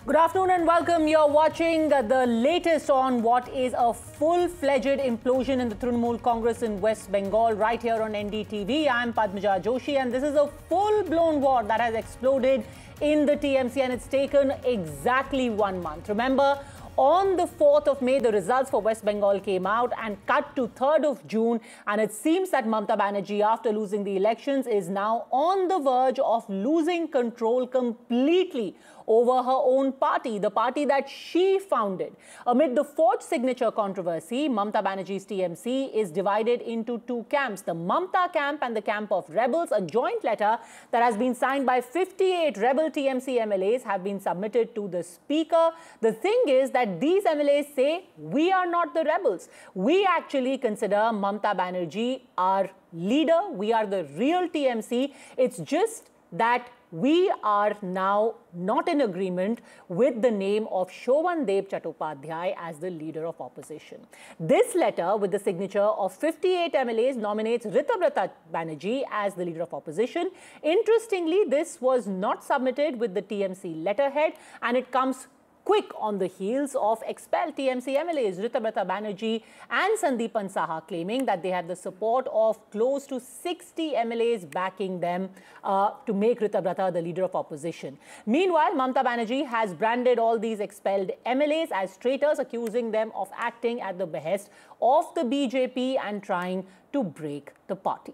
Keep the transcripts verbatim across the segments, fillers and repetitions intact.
Good afternoon and welcome. You're watching the latest on what is a full-fledged implosion in the Trinamool Congress in West Bengal right here on N D T V. I'm Padmaja Joshi and this is a full-blown war that has exploded in the T M C and it's taken exactly one month. Remember, on the fourth of May, the results for West Bengal came out and cut to third of June. And it seems that Mamata Banerjee, after losing the elections, is now on the verge of losing control completely over her own party, the party that she founded. Amid the forged signature controversy, Mamata Banerjee's T M C is divided into two camps, the Mamata camp and the camp of rebels. A joint letter that has been signed by fifty-eight rebel T M C M L As have been submitted to the speaker. The thing is that these M L As say, we are not the rebels. We actually consider Mamata Banerjee our leader. We are the real T M C. It's just that we are now not in agreement with the name of Shovan Deb Chattopadhyay as the leader of opposition. This letter with the signature of fifty-eight M L As nominates Ritabrata Banerjee as the leader of opposition. Interestingly, this was not submitted with the T M C letterhead and it comes quick on the heels of expelled T M C M L As Ritabrata Banerjee and Sandeepan Saha claiming that they have the support of close to sixty M L As backing them uh, to make Ritabrata the leader of opposition. Meanwhile, Mamata Banerjee has branded all these expelled M L As as traitors, accusing them of acting at the behest of the B J P and trying to break the party.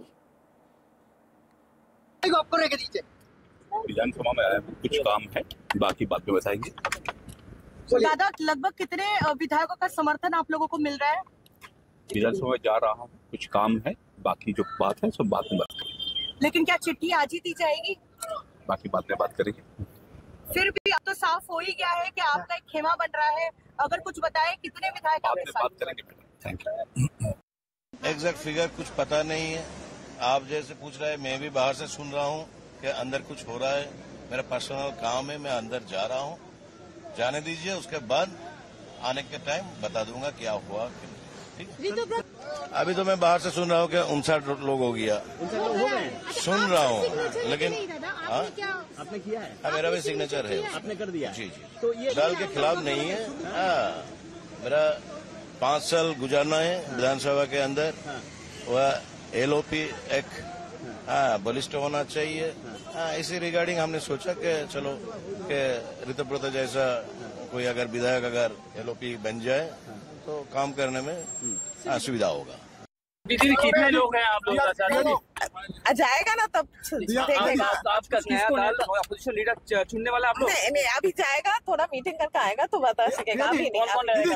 विधानसभा में कुछ काम है, बाकी बात में बताएंगे। दादा, लगभग कितने विधायकों का समर्थन आप लोगों को मिल रहा है? विधानसभा में जा रहा हूँ, कुछ काम है, बाकी जो बात है सब बात में बात करेंगे। लेकिन क्या चिट्ठी आज ही दी जाएगी? बाकी बात में बात करेंगे। फिर भी अब तो साफ हो ही गया है कि आपका एक खेमा बन रहा है। अगर कुछ बताएं कितने विधायक बात में बात करेंगे। Thank you. एग्जैक्ट फिगर कुछ पता नहीं है। आप जैसे पूछ रहे हैं, मैं भी बाहर से सुन रहा हूँ कि अंदर कुछ हो रहा है। मेरा पर्सनल काम है, मैं अंदर जा रहा हूँ। जाने दीजिए, उसके बाद आने के टाइम बता दूंगा क्या हुआ। ठीक है? अभी तो मैं बाहर से सुन रहा हूँ कि उनसठ लोग हो गया। सुन रहा हूँ, लेकिन हाँ, आपने किया है? हाँ, मेरा भी सिग्नेचर है। आपने कर दिया? जी जी। तो ये दल के खिलाफ नहीं है। हाँ, मेरा पाँच साल गुजारना है विधानसभा के अंदर। वह एल ओ पी एक हाँ बलिष्ठ होना चाहिए। हाँ, इसी रिगार्डिंग हमने सोचा कि चलो कि ऋतुव्रत जैसा कोई अगर विधायक अगर एल ओ पी बन जाए तो काम करने में सुविधा होगा। दीदी, कितने लोग हैं आप लोग? जाएगा ना तब देखेगा। आपका नया दल अपोजिशन लीडर चुनने वाला आप लोग? नहीं नहीं, अभी जाएगा, थोड़ा मीटिंग करके आएगा तो बता सकेगा। अभी नहीं।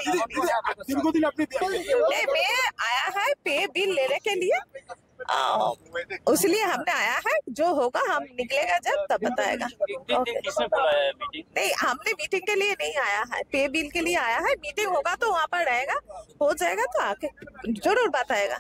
नहीं, मैं आया है पे बिल लेने के लिए, इसलिए हमने आया है। जो होगा हम निकलेगा जब तब बताएगा। किसने बोला है मीटिंग? नहीं, हमने मीटिंग के लिए नहीं आया है, पे बिल के लिए आया है। मीटिंग होगा तो वहाँ पर रहेगा, हो जाएगा तो आके जरूर बताएगा।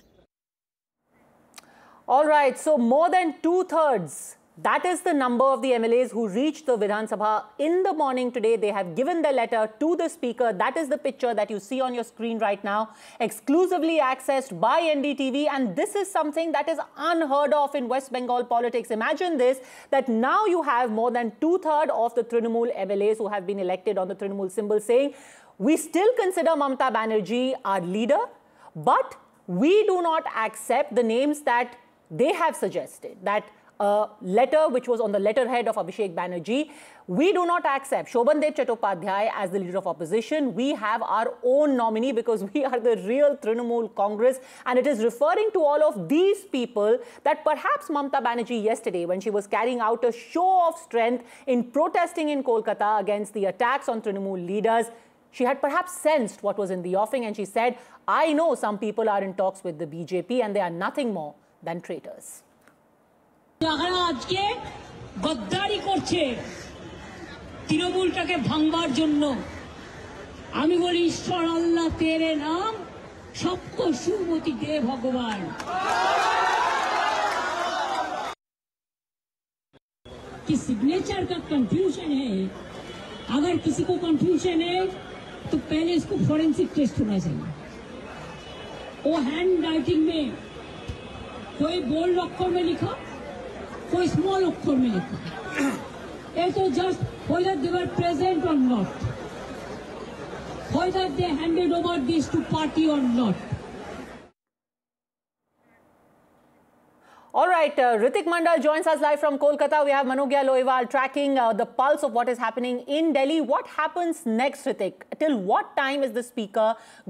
All right, so more than two-thirds, that is the number of the M L As who reached the Vidhan Sabha in the morning today. They have given the letter to the speaker. That is the picture that you see on your screen right now, exclusively accessed by N D T V. And this is something that is unheard of in West Bengal politics. Imagine this, that now you have more than two-thirds of the Trinamool M L As who have been elected on the Trinamool symbol saying, we still consider Mamata Banerjee our leader, but we do not accept the names that they have suggested, that a letter which was on the letterhead of Abhishek Banerjee, we do not accept Shovan Deb Chattopadhyay as the leader of opposition. We have our own nominee because we are the real Trinamool Congress. And it is referring to all of these people that perhaps Mamata Banerjee yesterday, when she was carrying out a show of strength in protesting in Kolkata against the attacks on Trinamool leaders, she had perhaps sensed what was in the offing and she said, I know some people are in talks with the B J P and they are nothing more than traitors. যারা আজকে গদ্দারি করছে তৃণমূলটাকে ভাঙবার জন্য, আমি বলি ঈশ্বর আল্লাহ তেরে নাম সবকো সুমতি দে ভগবান। कि सिग्नेचर का कंफ्यूजन है, अगर किसी को कंफ्यूजन है तो पहले इसको फॉरेंसिक टेस्ट होना चाहिए। वो हैंड राइटिंग में कोई बोल्ड अक्षर में लिखा, कोई स्मॉल अक्षर में लिखा, It was just whether they were present or not, whether they handed over this to party or not. All right, uh, Ritik Mandal joins us live from Kolkata. We have Manogya Loiwal tracking uh, the pulse of what is happening in Delhi. What happens next, Ritik? Till what time is the Speaker